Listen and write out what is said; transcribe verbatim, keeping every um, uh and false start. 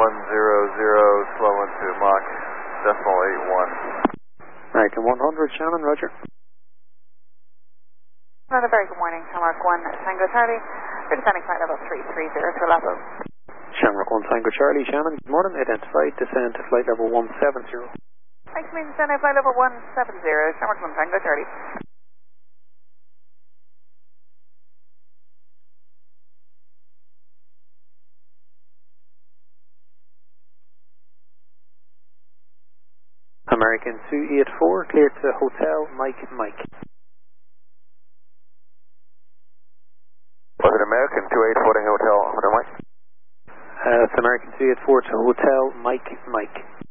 one zero zero, slow into Mach decimal eight one. American one hundred, Shannon, roger. Another very good morning, Shamrock one, Tango Charlie. We're descending flight level three three zero to Lapo. Shamrock one, Tango Charlie, Shannon, good morning. Identified, descend to flight level one seven zero. Thanks, me, descend to flight level one seven zero, Shamrock one, Tango Charlie. American two eight four, clear to Hotel Mike Mike. Was it American two eight four to Hotel Hotel Mike? Uh, it's American two eight four to Hotel Mike Mike.